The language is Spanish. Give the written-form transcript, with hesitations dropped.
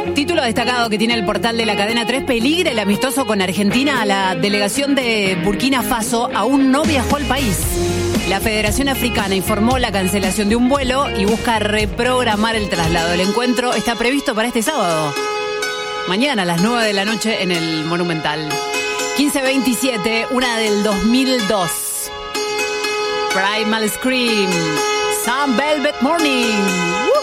Título destacado que tiene el portal de la cadena 3: peligra el amistoso con Argentina. La delegación de Burkina Faso aún no viajó al país. La Federación Africana informó la cancelación de un vuelo y busca reprogramar el traslado. El encuentro está previsto para este sábado, mañana a las 9 de la noche en el Monumental. 15:27, una del 2002. Primal Scream, Some Velvet Morning.